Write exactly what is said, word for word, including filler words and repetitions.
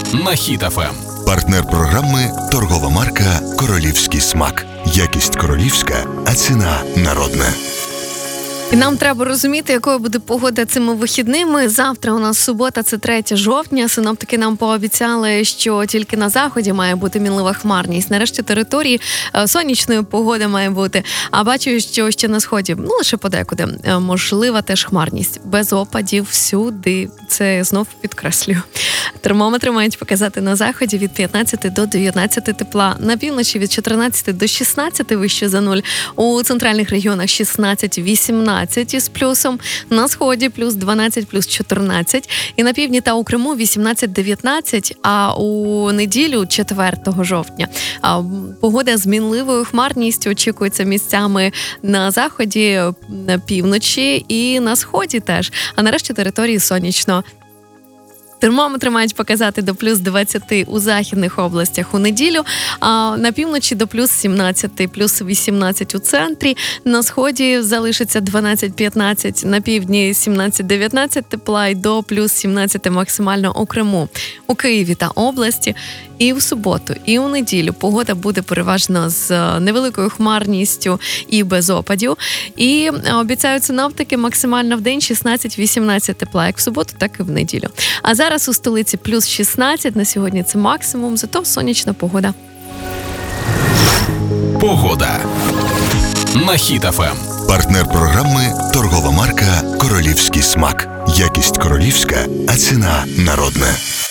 на Хіт еф ем. Партнер програми – торгова марка «Королівський смак». Якість королівська, а ціна народна. І нам треба розуміти, якою буде погода цими вихідними. Завтра у нас субота, це третє жовтня. Синоптики нам пообіцяли, що тільки на заході має бути мінлива хмарність. Нарешті території сонячної погоди має бути. А бачу, що ще на сході, ну лише подекуди, можлива теж хмарність. Без опадів всюди. Це знов підкреслюю. Термометри мають показати на заході від п'ятнадцяти до дев'ятнадцяти тепла. На півночі від чотирнадцяти до шістнадцяти вище за нуль. У центральних регіонах шістнадцять-вісімнадцять із плюсом. На сході плюс дванадцять, плюс чотирнадцять. І на півдні та у Криму вісімнадцять-дев'ятнадцять. А у неділю, четвертого жовтня, погода з мінливою хмарністю очікується місцями на заході, на півночі і на сході теж. А нарешті території сонячно. Термометри мають показати до плюс двадцяти у західних областях у неділю, а на півночі до плюс сімнадцяти, плюс вісімнадцять у центрі, на сході залишиться дванадцять-п'ятнадцять, на півдні сімнадцять-дев'ятнадцять тепла і до плюс сімнадцяти максимально у Криму. У Києві та області і в суботу, і у неділю погода буде переважно з невеликою хмарністю і без опадів. І обіцяють синоптики максимально в день шістнадцять-вісімнадцять тепла, як в суботу, так і в неділю. А зараз у столиці плюс шістнадцять, на сьогодні це максимум, зато сонячна погода. Погода на Хіт еф ем. Партнер програми – торгова марка «Королівський смак». Якість королівська, а ціна народна.